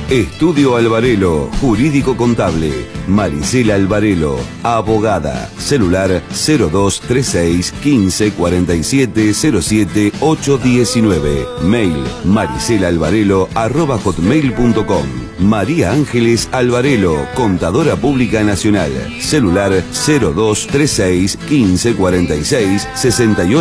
Estudio Alvarelo, jurídico contable. Maricela Alvarelo, abogada. Celular 0236 15 47 07 819. Mail maricelalvarelo@hotmail.com. María Ángeles Alvarelo, contadora pública nacional. Celular 0236 15 46 68.